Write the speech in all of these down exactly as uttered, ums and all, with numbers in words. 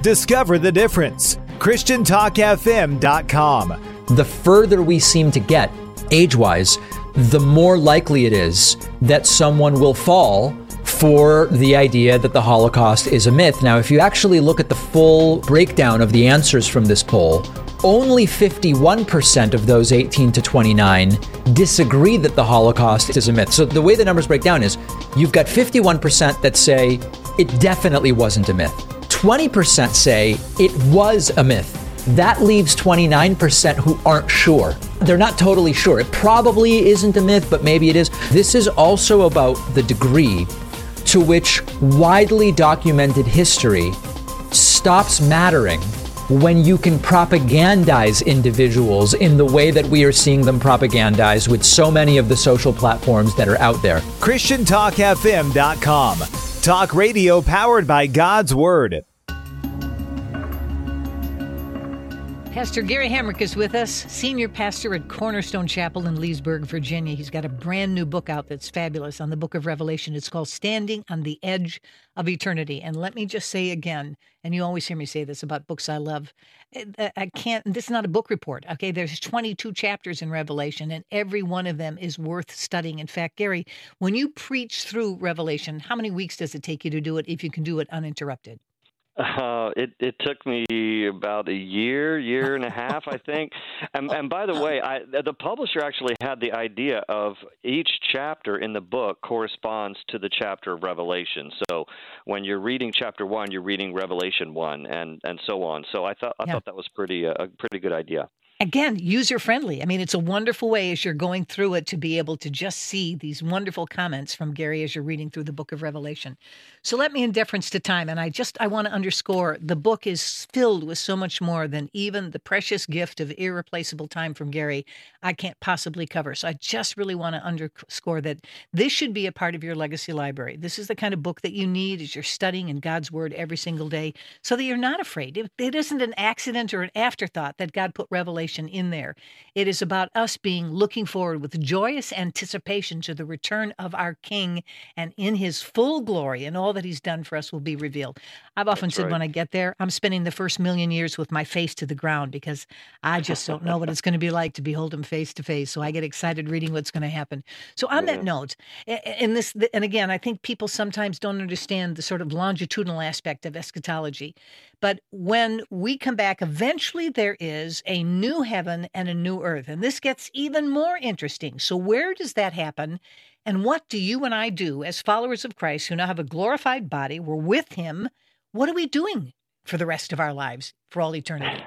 Discover the difference. Christian Talk F M dot com. The further we seem to get, age-wise, the more likely it is that someone will fall for the idea that the Holocaust is a myth. Now, if you actually look at the full breakdown of the answers from this poll, only fifty-one percent of those eighteen to twenty-nine disagree that the Holocaust is a myth. So the way the numbers break down is you've got fifty-one percent that say it definitely wasn't a myth. twenty percent say it was a myth. That leaves twenty-nine percent who aren't sure. They're not totally sure. It probably isn't a myth, but maybe it is. This is also about the degree to which widely documented history stops mattering when you can propagandize individuals in the way that we are seeing them propagandized with so many of the social platforms that are out there. Christian Talk F M dot com. Talk radio powered by God's Word. Pastor Gary Hamrick is with us, senior pastor at Cornerstone Chapel in Leesburg, Virginia. He's got a brand new book out that's fabulous on the book of Revelation. It's called Standing on the Edge of Eternity. And let me just say again, and you always hear me say this about books I love, I can't, this is not a book report, okay? There's twenty-two chapters in Revelation, and every one of them is worth studying. In fact, Gary, when you preach through Revelation, how many weeks does it take you to do it if you can do it uninterrupted? Uh, it, it took me about a year, year and a half, I think. And, and by the way, I, the publisher actually had the idea of each chapter in the book corresponds to the chapter of Revelation. So when you're reading chapter one, you're reading Revelation one, and, and so on. So I thought I yeah. thought that was pretty a pretty good idea. Again, user-friendly. I mean, it's a wonderful way as you're going through it to be able to just see these wonderful comments from Gary as you're reading through the book of Revelation. So let me, in deference to time, and I just, I want to underscore, the book is filled with so much more than even the precious gift of irreplaceable time from Gary I can't possibly cover. So I just really want to underscore that this should be a part of your legacy library. This is the kind of book that you need as you're studying in God's Word every single day so that you're not afraid. It, it isn't an accident or an afterthought that God put Revelation in there. It is about us being looking forward with joyous anticipation to the return of our King, and in his full glory and all that he's done for us will be revealed. I've often That's said right. when I get there, I'm spending the first million years with my face to the ground because I just don't know what it's going to be like to behold him face to face. So I get excited reading what's going to happen. So on yeah. that note, and this, and again, I think people sometimes don't understand the sort of longitudinal aspect of eschatology. But when we come back, eventually there is a new heaven and a new earth. And this gets even more interesting. So where does that happen? And what do you and I do as followers of Christ who now have a glorified body? We're with him. What are we doing for the rest of our lives, for all eternity?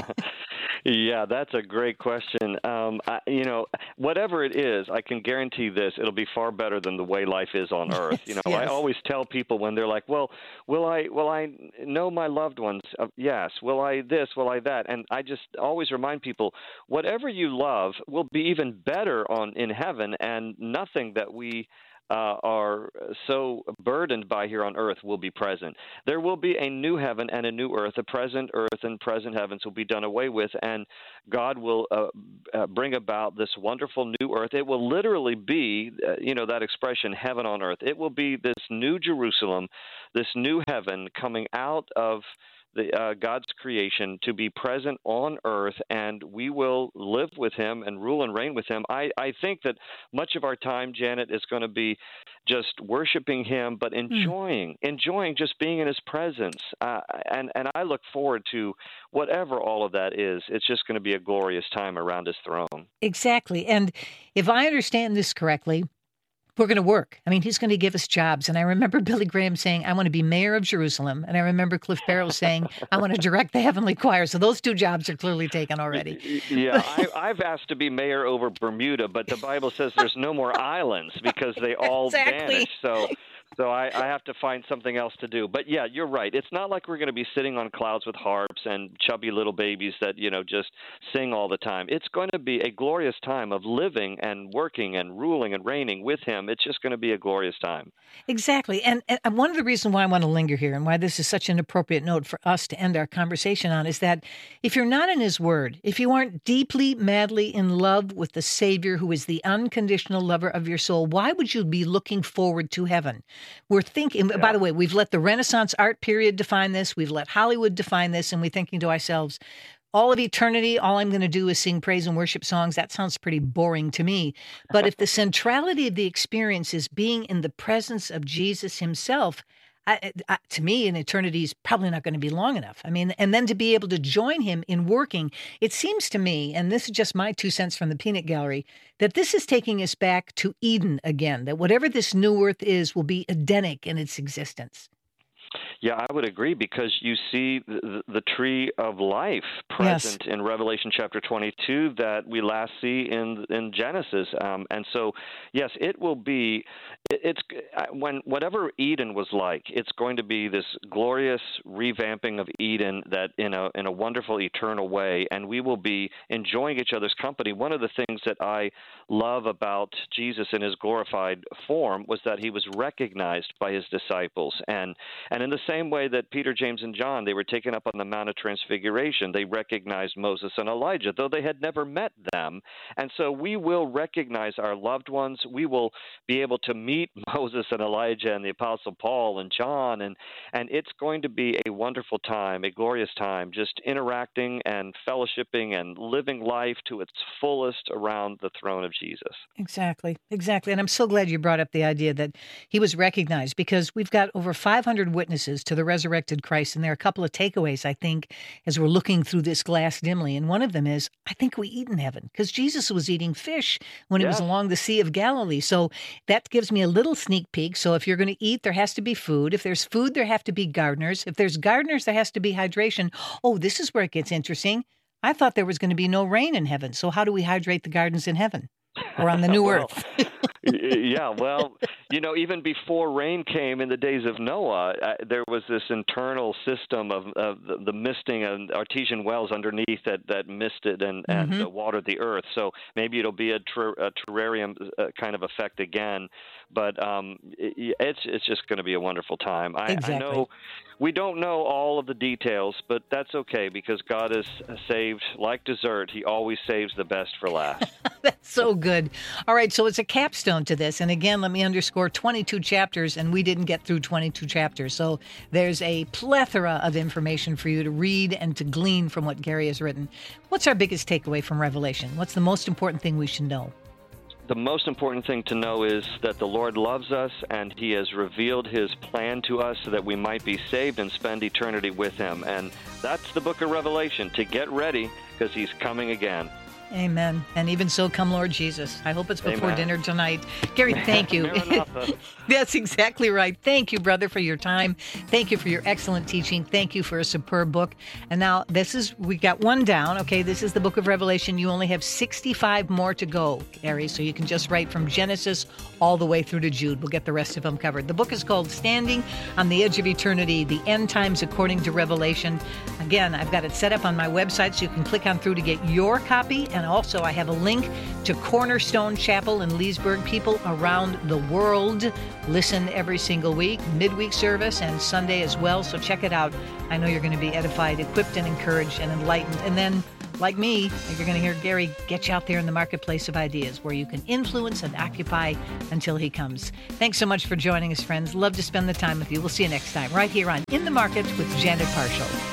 Yeah, that's a great question. Um, I, you know, whatever it is, I can guarantee this, it'll be far better than the way life is on earth. You know, yes. I always tell people when they're like, well, will I will I know my loved ones? Uh, yes. Will I this? Will I that? And I just always remind people, whatever you love will be even better on in heaven, and nothing that we Uh, are so burdened by here on earth will be present. There will be a new heaven and a new earth. The present earth and present heavens will be done away with, and God will uh, uh, bring about this wonderful new earth. It will literally be, uh, you know, that expression, heaven on earth. It will be this new Jerusalem, this new heaven coming out of the uh, God's creation to be present on earth, and we will live with him and rule and reign with him. I, I think that much of our time, Janet, is going to be just worshiping him, but enjoying, mm. enjoying just being in his presence. Uh, and, and I look forward to whatever all of that is. It's just going to be a glorious time around his throne. Exactly. And if I understand this correctly, we're going to work. I mean, he's going to give us jobs. And I remember Billy Graham saying, I want to be mayor of Jerusalem. And I remember Cliff Barrow saying, I want to direct the heavenly choir. So those two jobs are clearly taken already. Yeah, I, I've asked to be mayor over Bermuda, but the Bible says there's no more islands because they all exactly. vanish. So So I, I have to find something else to do. But yeah, you're right. It's not like we're going to be sitting on clouds with harps and chubby little babies that, you know, just sing all the time. It's going to be a glorious time of living and working and ruling and reigning with him. It's just going to be a glorious time. Exactly. And, and one of the reasons why I want to linger here and why this is such an appropriate note for us to end our conversation on is that if you're not in his word, if you aren't deeply, madly in love with the Savior who is the unconditional lover of your soul, why would you be looking forward to heaven? we're thinking, yeah. by the way, we've let the Renaissance art period define this. We've let Hollywood define this. And we're thinking to ourselves, all of eternity, all I'm going to do is sing praise and worship songs. That sounds pretty boring to me. But if the centrality of the experience is being in the presence of Jesus himself, I, I, to me, an eternity is probably not going to be long enough. I mean, and then to be able to join him in working, it seems to me, and this is just my two cents from the peanut gallery, that this is taking us back to Eden again, that whatever this new earth is will be Edenic in its existence. Yeah, I would agree, because you see the, the tree of life present yes. in Revelation chapter twenty-two that we last see in in Genesis, um, and so yes, it will be. It, it's when whatever Eden was like, it's going to be this glorious revamping of Eden that in a in a wonderful eternal way, and we will be enjoying each other's company. One of the things that I love about Jesus in his glorified form was that he was recognized by his disciples, and and in the same way that Peter, James, and John, they were taken up on the Mount of Transfiguration. They recognized Moses and Elijah, though they had never met them. And so we will recognize our loved ones. We will be able to meet Moses and Elijah and the Apostle Paul and John, and, and it's going to be a wonderful time, a glorious time, just interacting and fellowshipping and living life to its fullest around the throne of Jesus. Exactly, exactly. And I'm so glad you brought up the idea that he was recognized, because we've got over five hundred witnesses to the resurrected Christ. And there are a couple of takeaways, I think, as we're looking through this glass dimly. And one of them is, I think we eat in heaven, because Jesus was eating fish when yeah. he was along the Sea of Galilee. So that gives me a little sneak peek. So if you're going to eat, there has to be food. If there's food, there have to be gardeners. If there's gardeners, there has to be hydration. Oh, this is where it gets interesting. I thought there was going to be no rain in heaven. So how do we hydrate the gardens in heaven or on the new well, earth? Yeah, well, you know, even before rain came in the days of Noah, uh, there was this internal system of, of the, the misting and artesian wells underneath that, that misted and, and mm-hmm. uh, watered the earth. So maybe it'll be a, ter- a terrarium uh, kind of effect again. But um, it, it's it's just going to be a wonderful time. I, exactly. I know we don't know all of the details, but that's okay, because God is saved like dessert. He always saves the best for last. That's so good. All right, so it's a capstone to this. And again, let me underscore twenty-two chapters, and we didn't get through twenty-two chapters. So there's a plethora of information for you to read and to glean from what Gary has written. What's our biggest takeaway from Revelation? What's the most important thing we should know? The most important thing to know is that the Lord loves us, and he has revealed his plan to us so that we might be saved and spend eternity with him. And that's the book of Revelation, to get ready, because he's coming again. Amen. And even so, come Lord Jesus. I hope it's before Amen. Dinner tonight. Gary, thank you. That's exactly right. Thank you, brother, for your time. Thank you for your excellent teaching. Thank you for a superb book. And now this is, we got one down. Okay, this is the book of Revelation. You only have sixty-five more to go, Gary, so you can just write from Genesis all the way through to Jude. We'll get the rest of them covered. The book is called Standing on the Edge of Eternity, The End Times According to Revelation. Again, I've got it set up on my website, so you can click on through to get your copy. And also, I have a link to Cornerstone Chapel in Leesburg. People around the world listen every single week, midweek service and Sunday as well. So check it out. I know you're going to be edified, equipped, and encouraged and enlightened. And then, like me, you're going to hear Gary get you out there in the marketplace of ideas where you can influence and occupy until he comes. Thanks so much for joining us, friends. Love to spend the time with you. We'll see you next time right here on In the Market with Janet Parshall.